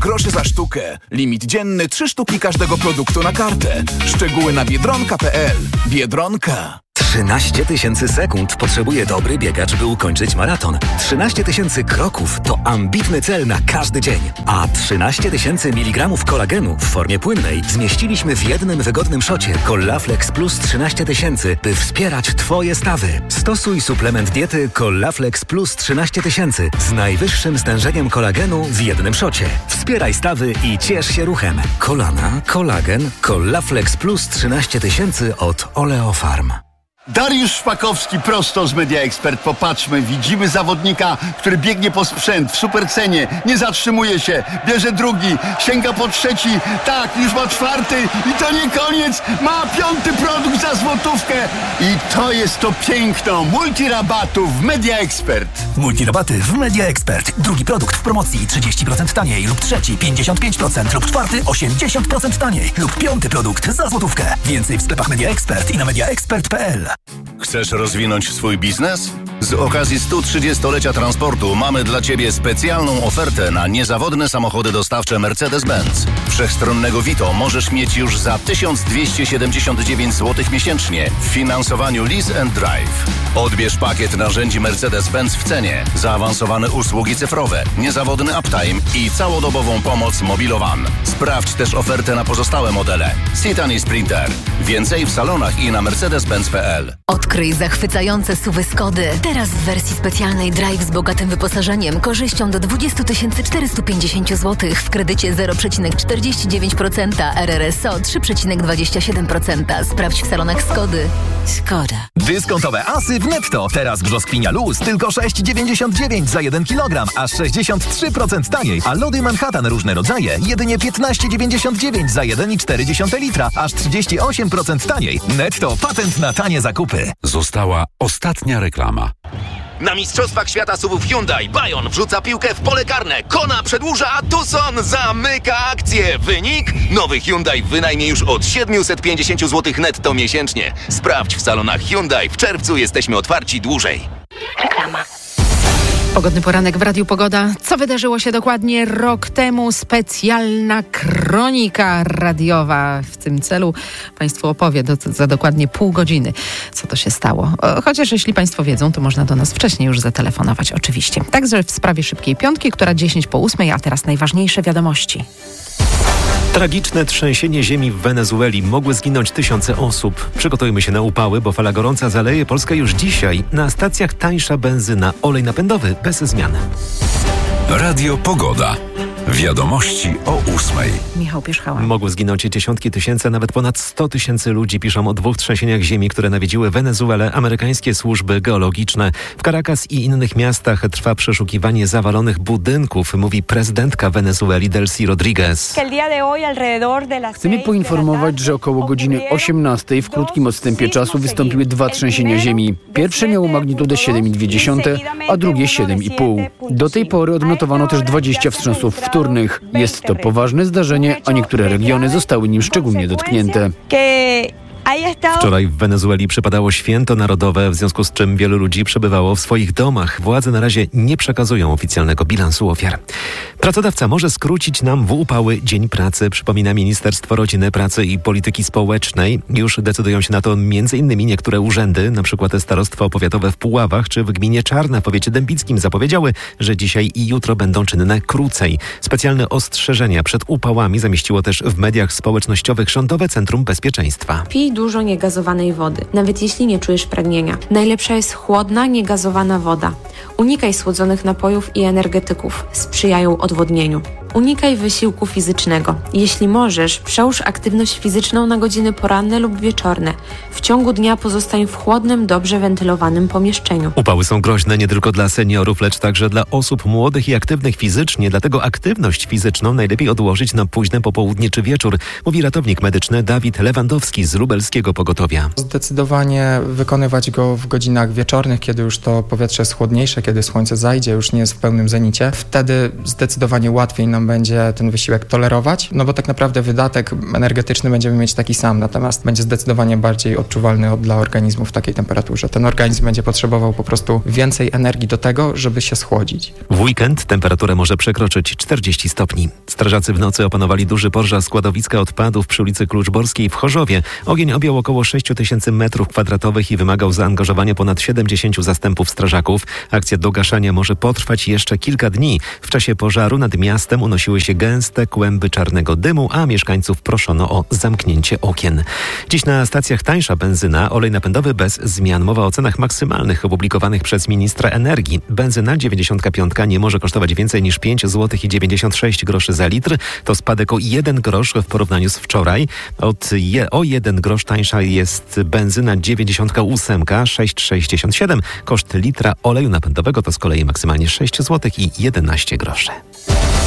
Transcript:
groszy za sztukę. Limit dzienny 3 sztuki każdego produktu na kartę. Szczegóły na biedronka.pl. Biedronka. 13 000 sekund potrzebuje dobry biegacz, by ukończyć maraton. 13 000 kroków to ambitny cel na każdy dzień. A 13 000 mg kolagenu w formie płynnej zmieściliśmy w jednym wygodnym szocie Collaflex Plus 13 000, by wspierać Twoje stawy. Stosuj suplement diety Collaflex Plus 13 000 z najwyższym stężeniem kolagenu w jednym szocie. Wspieraj stawy i ciesz się ruchem. Kolana, kolagen, Collaflex Plus 13 000 od Oleofarm. Dariusz Szpakowski prosto z Media Expert. Popatrzmy, widzimy zawodnika, który biegnie po sprzęt w supercenie, nie zatrzymuje się, bierze drugi, sięga po trzeci, tak, już ma czwarty i to nie koniec, ma 5. produkt za złotówkę i to jest to piękno multirabatów w Media Expert. Multirabaty w Media Expert. Drugi produkt w promocji 30% taniej lub trzeci 55% lub czwarty 80% taniej lub 5. produkt za złotówkę. Więcej w sklepach Media Expert i na mediaexpert.pl. Chcesz rozwinąć swój biznes? Z okazji 130-lecia transportu mamy dla Ciebie specjalną ofertę na niezawodne samochody dostawcze Mercedes-Benz. Wszechstronnego Vito możesz mieć już za 1279 zł miesięcznie w finansowaniu Lease and Drive. Odbierz pakiet narzędzi Mercedes-Benz w cenie, zaawansowane usługi cyfrowe, niezawodny uptime i całodobową pomoc Mobilowan. Sprawdź też ofertę na pozostałe modele. Citan i Sprinter. Więcej w salonach i na mercedes-benz.pl. Odkryj zachwycające SUV-y Skody. Teraz w wersji specjalnej Drive z bogatym wyposażeniem, korzyścią do 20 450 zł w kredycie 0,49%, RRSO 3,27%. Sprawdź w salonach Skody. Skoda. Dyskontowe asy w Netto. Teraz brzoskwinia luz tylko 6,99 za 1 kg, aż 63% taniej. A lody Manhattan różne rodzaje jedynie 15,99 za 1,4 litra, aż 38% taniej. Netto, patent na tanie zakupy. Została ostatnia reklama. Na Mistrzostwach Świata SUV-ów Hyundai Bayon wrzuca piłkę w pole karne. Kona przedłuża, a Tucson zamyka akcję. Wynik? Nowy Hyundai w wynajmie już od 750 zł netto miesięcznie. Sprawdź w salonach Hyundai. W czerwcu jesteśmy otwarci dłużej. Reklama. Pogodny poranek w Radiu Pogoda. Co wydarzyło się dokładnie rok temu? Specjalna kronika radiowa. W tym celu Państwu opowie za dokładnie pół godziny, co to się stało. Chociaż jeśli Państwo wiedzą, to można do nas wcześniej już zatelefonować oczywiście. Także w sprawie Szybkiej Piątki, która 10:08, a teraz najważniejsze wiadomości. Tragiczne trzęsienie ziemi w Wenezueli. Mogły zginąć tysiące osób. Przygotujmy się na upały, bo fala gorąca zaleje Polskę już dzisiaj. Na stacjach tańsza benzyna, olej napędowy bez zmian. Radio Pogoda. Wiadomości o 8:00. Michał Pierzchała. Mogły zginąć dziesiątki tysięcy, nawet ponad 100 000 ludzi. Piszą o 2 trzęsieniach ziemi, które nawiedziły Wenezuelę amerykańskie służby geologiczne. W Caracas i innych miastach trwa przeszukiwanie zawalonych budynków, mówi prezydentka Wenezueli Delcy Rodriguez. Chcemy poinformować, że około godziny 18:00 w krótkim odstępie czasu wystąpiły 2 trzęsienia ziemi. Pierwsze miało magnitudę 7,2, a drugie 7,5. Do tej pory odnotowano też 20 wstrząsów wtórnych. Jest to poważne zdarzenie, a niektóre regiony zostały nim szczególnie dotknięte. Wczoraj w Wenezueli przypadało święto narodowe, w związku z czym wielu ludzi przebywało w swoich domach. Władze na razie nie przekazują oficjalnego bilansu ofiar. Pracodawca może skrócić nam w upały dzień pracy, przypomina Ministerstwo Rodziny, Pracy i Polityki Społecznej. Już decydują się na to m.in. niektóre urzędy, np. Starostwo Powiatowe w Puławach czy w gminie Czarna w powiecie dębickim zapowiedziały, że dzisiaj i jutro będą czynne krócej. Specjalne ostrzeżenia przed upałami zamieściło też w mediach społecznościowych Rządowe Centrum Bezpieczeństwa. Pij dużo niegazowanej wody, nawet jeśli nie czujesz pragnienia. Najlepsza jest chłodna, niegazowana woda. Unikaj słodzonych napojów i energetyków. Sprzyjają odwodnieniu. Unikaj wysiłku fizycznego. Jeśli możesz, przełóż aktywność fizyczną na godziny poranne lub wieczorne. W ciągu dnia pozostań w chłodnym, dobrze wentylowanym pomieszczeniu. Upały są groźne nie tylko dla seniorów, lecz także dla osób młodych i aktywnych fizycznie, dlatego aktywność fizyczną najlepiej odłożyć na późne popołudnie czy wieczór, mówi ratownik medyczny Dawid Lewandowski z lubelskiego pogotowia. Zdecydowanie wykonywać go w godzinach wieczornych, kiedy już to powietrze jest chłodniejsze, kiedy słońce zajdzie, już nie jest w pełnym zenicie. Wtedy zdecydowanie łatwiej nam organizm będzie ten wysiłek tolerować, no bo tak naprawdę wydatek energetyczny będziemy mieć taki sam, natomiast będzie zdecydowanie bardziej odczuwalny dla organizmu w takiej temperaturze. Ten organizm będzie potrzebował po prostu więcej energii do tego, żeby się schłodzić. W weekend temperatura może przekroczyć 40 stopni. Strażacy w nocy opanowali duży pożar składowiska odpadów przy ulicy Kluczborskiej w Chorzowie. Ogień objął około 6 000 metrów kwadratowych i wymagał zaangażowania ponad 70 zastępów strażaków. Akcja do gaszenia może potrwać jeszcze kilka dni. W czasie pożaru nad miastem unosiły się gęste kłęby czarnego dymu, a mieszkańców proszono o zamknięcie okien. Dziś na stacjach tańsza benzyna, olej napędowy bez zmian. Mowa o cenach maksymalnych opublikowanych przez ministra energii. Benzyna 95 nie może kosztować więcej niż 5 zł i 96 groszy za litr. To spadek o 1 grosz w porównaniu z wczoraj. O 1 grosz tańsza jest benzyna 98, 6,67. Koszt litra oleju napędowego to z kolei maksymalnie 6 zł i 11 groszy.